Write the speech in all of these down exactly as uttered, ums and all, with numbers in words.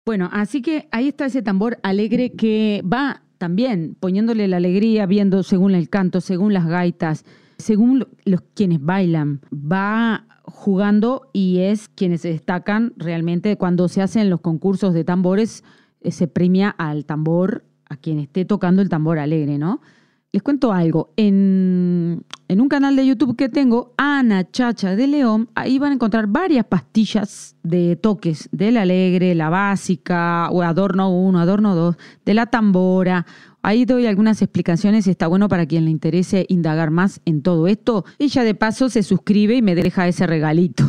Bueno, así que ahí está ese tambor alegre que va también poniéndole la alegría, viendo según el canto, según las gaitas, según los quienes bailan, va jugando y es quienes se destacan realmente cuando se hacen los concursos de tambores, eh, se premia al tambor, a quien esté tocando el tambor alegre, ¿no? Les cuento algo, en, en un canal de YouTube que tengo, Ana Chacha de León, ahí van a encontrar varias pastillas de toques, del alegre, la básica, o adorno uno, adorno dos, de la tambora. Ahí doy algunas explicaciones y está bueno para quien le interese indagar más en todo esto. Ella de paso se suscribe y me deja ese regalito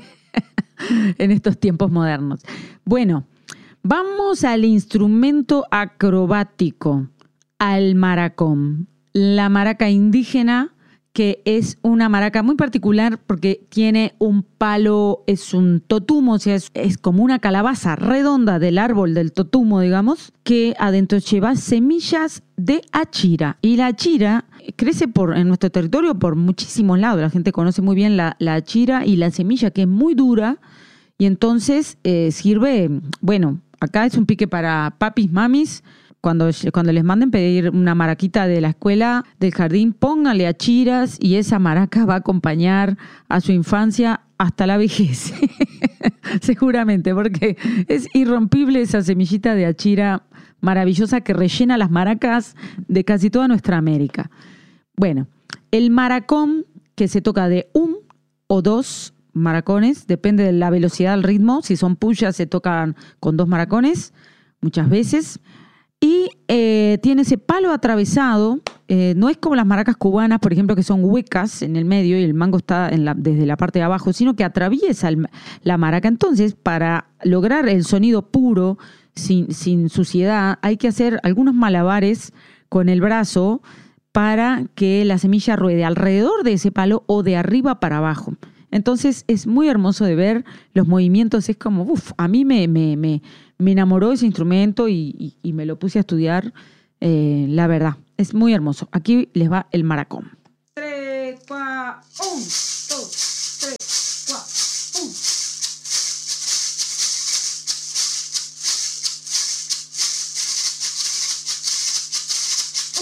en estos tiempos modernos. Bueno, vamos al instrumento acrobático. Al maracón, la maraca indígena, que es una maraca muy particular porque tiene un palo, es un totumo, o sea, es, es como una calabaza redonda del árbol del totumo, digamos, que adentro lleva semillas de achira. Y la achira crece por, en nuestro territorio por muchísimos lados. La gente conoce muy bien la, la achira y la semilla, que es muy dura, y entonces eh, sirve, bueno, acá es un pique para papis, mamis. Cuando, cuando les manden pedir una maraquita de la escuela, del jardín, pónganle achiras y esa maraca va a acompañar a su infancia hasta la vejez. Seguramente, porque es irrompible esa semillita de achira maravillosa que rellena las maracas de casi toda nuestra América. Bueno, el maracón, que se toca de un o dos maracones, depende de la velocidad del ritmo. Si son puyas, se tocan con dos maracones muchas veces. Y eh, tiene ese palo atravesado, eh, no es como las maracas cubanas, por ejemplo, que son huecas en el medio y el mango está en la, desde la parte de abajo, sino que atraviesa el, la maraca. Entonces, para lograr el sonido puro, sin, sin suciedad, hay que hacer algunos malabares con el brazo para que la semilla ruede alrededor de ese palo o de arriba para abajo. Entonces, es muy hermoso de ver los movimientos, es como, uff, a mí me... me, me Me enamoró ese instrumento y, y, y me lo puse a estudiar, eh, la verdad. Es muy hermoso. Aquí les va el maracón. Tres, cuatro, un, dos.